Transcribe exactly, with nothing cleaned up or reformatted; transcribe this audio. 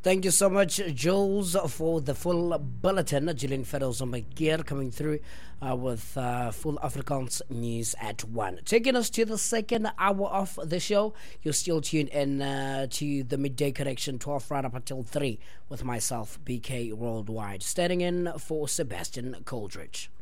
Thank you so much, Jules, for the full bulletin. Gillian Feddles on my gear coming through uh, with uh, full Afrikaans news at one. Taking us to the second hour of the show. You're still tuned in uh, to the midday correction, twelve right up until three, with myself, B K Worldwide, standing in for Sebastian Coldridge.